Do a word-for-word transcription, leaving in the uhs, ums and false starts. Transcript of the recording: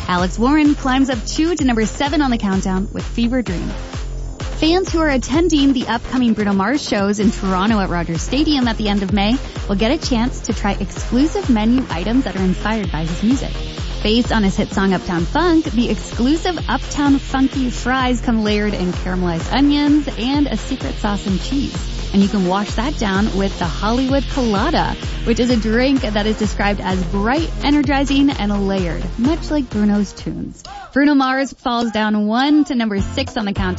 Alex Warren climbs up two to number seven on the countdown with Fever Dream. Fans who are attending the upcoming Bruno Mars shows in Toronto at Rogers Stadium at the end of May will get a chance to try exclusive menu items that are inspired by his music. Based on his hit song Uptown Funk, the exclusive Uptown Funky fries come layered in caramelized onions and a secret sauce and cheese. And you can wash that down with the Hollywood Colada, which is a drink that is described as bright, energizing, and layered, much like Bruno's tunes. Bruno Mars falls down one to number six on the countdown.